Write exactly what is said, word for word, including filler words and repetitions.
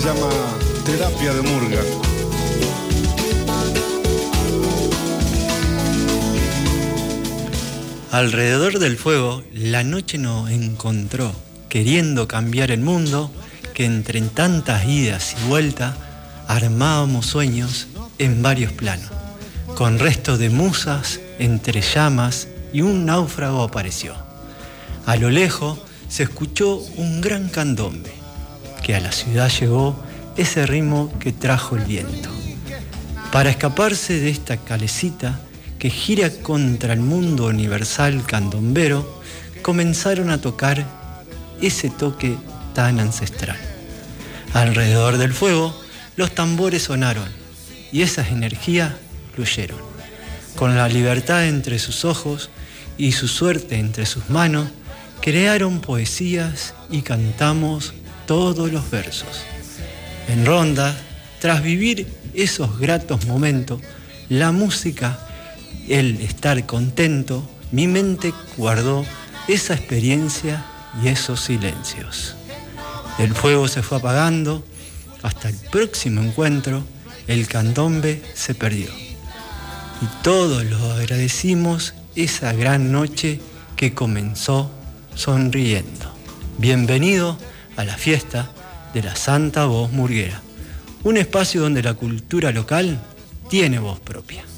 llama Terapia de Murga. Alrededor del fuego, la noche nos encontró, queriendo cambiar el mundo, que entre tantas idas y vueltas, armábamos sueños en varios planos. Con restos de musas, entre llamas, y un náufrago apareció. A lo lejos se escuchó un gran candombe, que a la ciudad llegó ese ritmo que trajo el viento. Para escaparse de esta calecita que gira contra el mundo universal candombero, comenzaron a tocar ese toque tan ancestral. Alrededor del fuego, los tambores sonaron y esas energías fluyeron. Con la libertad entre sus ojos y su suerte entre sus manos, crearon poesías y cantamos todos los versos. En ronda, tras vivir esos gratos momentos, la música, el estar contento, mi mente guardó esa experiencia y esos silencios. El fuego se fue apagando, hasta el próximo encuentro, el candombe se perdió. Y todos los agradecimos esa gran noche que comenzó sonriendo. Bienvenido a la fiesta de la Santa Voz Murguera, un espacio donde la cultura local tiene voz propia.